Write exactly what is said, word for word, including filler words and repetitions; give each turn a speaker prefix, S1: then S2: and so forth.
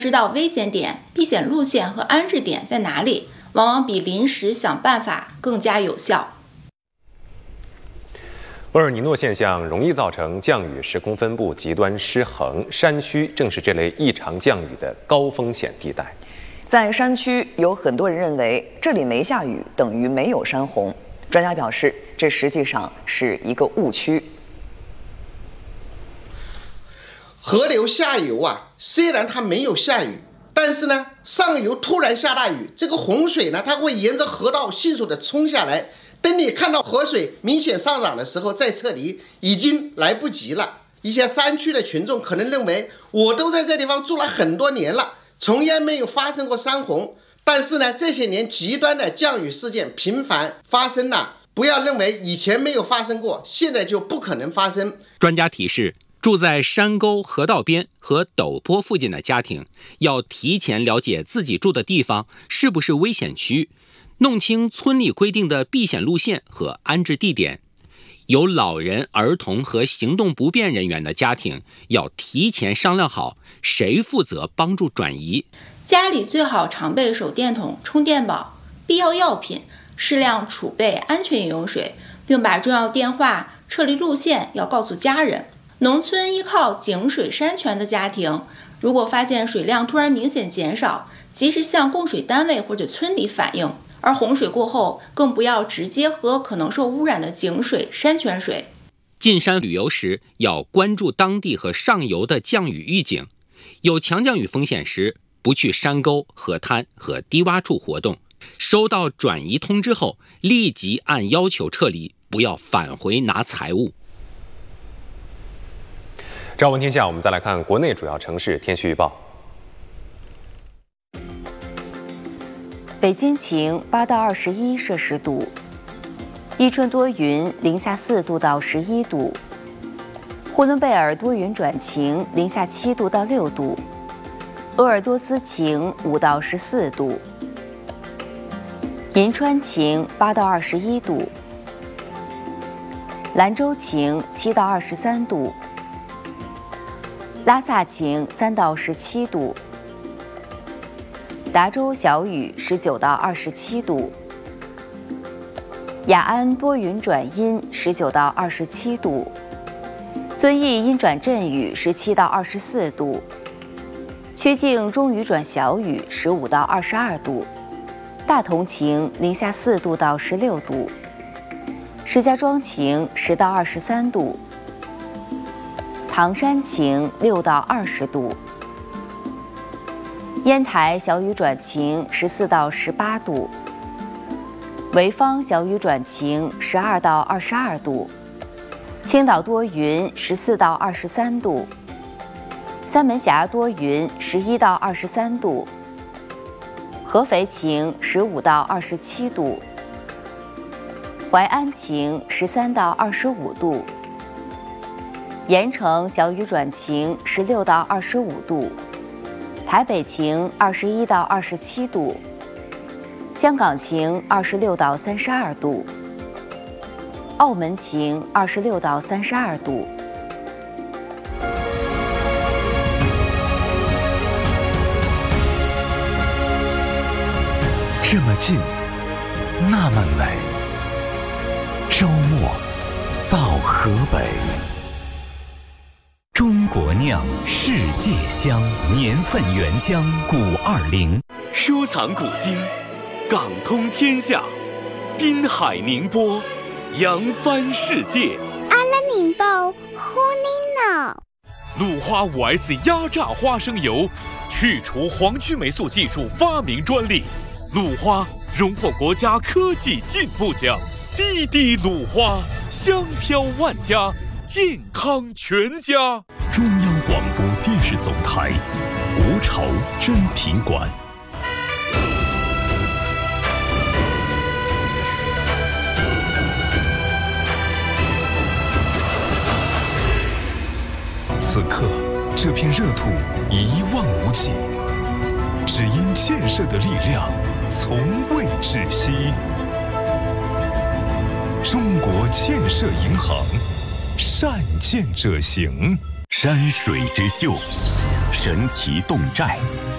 S1: 知道危险点、避险路线和安置点在哪里，往往比临时想办法更加有效。
S2: 厄尔尼诺现象容易造成降雨时空分布极端失衡，山区正是这类异常降雨的高风险地带。
S3: 在山区，有很多人认为这里没下雨等于没有山洪。专家表示，这实际上是一个误区。
S4: 河流下游啊，虽然它没有下雨，但是呢，上游突然下大雨，这个洪水呢，它会沿着河道迅速的冲下来。等你看到河水明显上涨的时候再撤离，已经来不及了。一些山区的群众可能认为，我都在这地方住了很多年了，从来没有发生过山洪。但是呢，这些年极端的降雨事件频繁发生了，不要认为以前没有发生过，现在就不可能发生。
S5: 专家提示，住在山沟、河道边和陡坡附近的家庭，要提前了解自己住的地方是不是危险区，弄清村里规定的避险路线和安置地点。有老人、儿童和行动不便人员的家庭，要提前商量好谁负责帮助转移。
S1: 家里最好常备手电筒、充电宝、必要药品，适量储备安全饮用水，并把重要电话、撤离路线要告诉家人。农村依靠井水山泉的家庭，如果发现水量突然明显减少，及时向供水单位或者村里反映。而洪水过后，更不要直接喝可能受污染的井水、山泉水。
S5: 进山旅游时，要关注当地和上游的降雨预警。有强降雨风险时，不去山沟、河滩和低洼处活动。收到转移通知后，立即按要求撤离，不要返回拿财物。
S2: 朝闻天下，我们再来看国内主要城市天气预报。
S6: 北京晴，八到二十一摄氏度；伊春多云，零下四度到十一度；呼伦贝尔多云转晴，零下七度到六度；鄂尔多斯晴，五到十四度；银川晴，八到二十一度；兰州晴，七到二十三度；拉萨晴，三到十七度。达州小雨，十九到二十七度；雅安多云转阴，十九到二十七度；遵义阴转阵雨，十七到二十四度；曲靖中雨转小雨，十五到二十二度；大同晴，零下四度到十六度；石家庄晴，十到二十三度；唐山晴，六到二十度。烟台小雨转晴，十四到十八度；潍坊小雨转晴，十二到二十二度；青岛多云，十四到二十三度；三门峡多云，十一到二十三度；合肥晴，十五到二十七度；淮安晴，十三到二十五度；盐城小雨转晴，十六到二十五度。台北晴，二十一到二十七度；香港晴，二十六到三十二度；澳门晴，二十六到三十二度。
S7: 这么近，那么美。周末到河北。中国酿世界香，年份原浆古二零，
S8: 收藏古今，港通天下，滨海宁波，扬帆世界。
S9: 阿拉宁波，呼尼诺。
S8: 鲁花 五 S 压榨花生油，去除黄曲霉素技术发明专利，鲁花荣获国家科技进步奖。滴滴鲁花，香飘万家，健康全家。
S7: 中央广播电视总台，国潮珍品馆。此刻，这片热土一望无际，只因建设的力量从未止息。中国建设银行，善建者行。
S10: 山水之秀，神奇侗寨，